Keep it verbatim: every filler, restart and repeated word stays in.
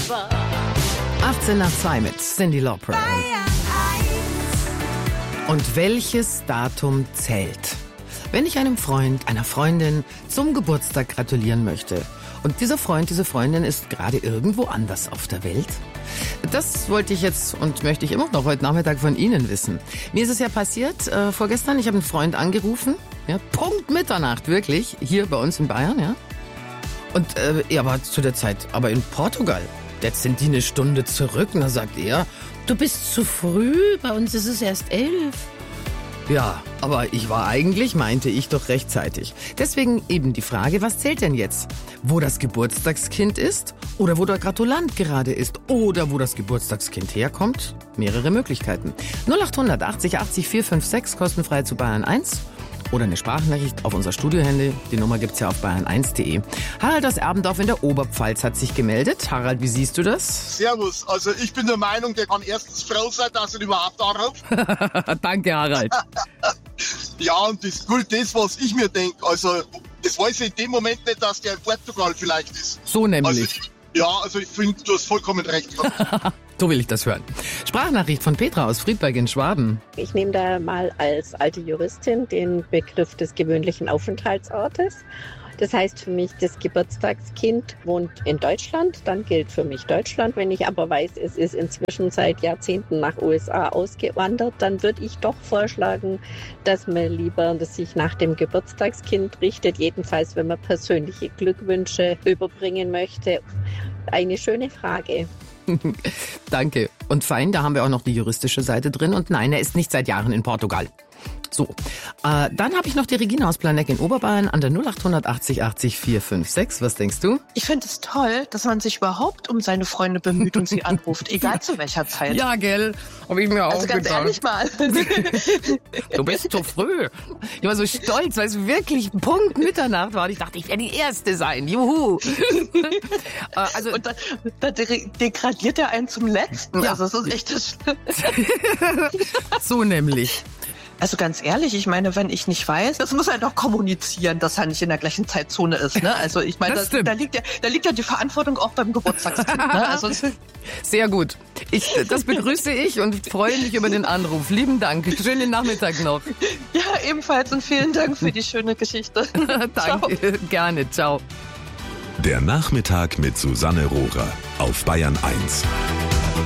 achtzehn nach zwei mit Cyndi Lauper. Und welches Datum zählt? Wenn ich einem Freund, einer Freundin zum Geburtstag gratulieren möchte und dieser Freund, diese Freundin ist gerade irgendwo anders auf der Welt? Das wollte ich jetzt und möchte ich immer noch heute Nachmittag von Ihnen wissen. Mir ist es ja passiert äh, vorgestern, ich habe einen Freund angerufen, ja, Punkt Mitternacht, wirklich, hier bei uns in Bayern, ja. Und äh, er war zu der Zeit aber in Portugal. Jetzt sind die eine Stunde zurück und da sagt er, du bist zu früh, bei uns ist es erst elf. Ja, aber ich war eigentlich, meinte ich, doch rechtzeitig. Deswegen eben die Frage, was zählt denn jetzt? Wo das Geburtstagskind ist oder wo der Gratulant gerade ist oder wo das Geburtstagskind herkommt? Mehrere Möglichkeiten. null acht hundert achtzig achtzig vier fünf sechs, kostenfrei zu Bayern eins. Oder eine Sprachnachricht auf unser Studiohandy. Die Nummer gibt's ja auf bayern eins punkt de. Harald aus Erbendorf in der Oberpfalz hat sich gemeldet. Harald, wie siehst du das? Servus. Also ich bin der Meinung, der kann erstens froh sein, dass er überhaupt anruft. Danke, Harald. Ja, und das ist gut das, was ich mir denke. Also das weiß ich in dem Moment nicht, dass der in Portugal vielleicht ist. So nämlich. Also, ja, also ich finde, du hast vollkommen recht. So will ich das hören. Sprachnachricht von Petra aus Friedberg in Schwaben. Ich nehme da mal als alte Juristin den Begriff des gewöhnlichen Aufenthaltsortes. Das heißt für mich, das Geburtstagskind wohnt in Deutschland, dann gilt für mich Deutschland. Wenn ich aber weiß, es ist inzwischen seit Jahrzehnten nach U S A ausgewandert, dann würde ich doch vorschlagen, dass man lieber das sich nach dem Geburtstagskind richtet, jedenfalls wenn man persönliche Glückwünsche überbringen möchte. Eine schöne Frage. Danke. Und fein, da haben wir auch noch die juristische Seite drin. Und nein, er ist nicht seit Jahren in Portugal. So, äh, dann habe ich noch die Regina aus Planegg in Oberbayern an der null acht hundert achtzig achtzig vier fünf sechs. Was denkst du? Ich finde es toll, dass man sich überhaupt um seine Freunde bemüht und sie anruft, egal zu welcher Zeit. Ja, gell? Habe ich mir auch also ganz gedacht. ehrlich mal. Du bist zu früh. Ich war so stolz, weil es wirklich Punkt Mitternacht war. Und ich dachte, ich werde die Erste sein. Juhu. äh, also, und da, da degradiert er einen zum Letzten. Ja. Also das ist echt das Schlimme. So nämlich. Also ganz ehrlich, ich meine, wenn ich nicht weiß, das muss er doch kommunizieren, dass er nicht in der gleichen Zeitzone ist. Ne? Also ich meine, Das das da, liegt ja, da liegt ja die Verantwortung auch beim Geburtstagskind. Ne? Also, Sehr gut. Ich, das begrüße ich und freue mich über den Anruf. Lieben Dank. Schönen Nachmittag noch. Ja, ebenfalls und vielen Dank für die schöne Geschichte. Danke, Ciao. gerne. Ciao. Der Nachmittag mit Susanne Rohrer auf Bayern eins.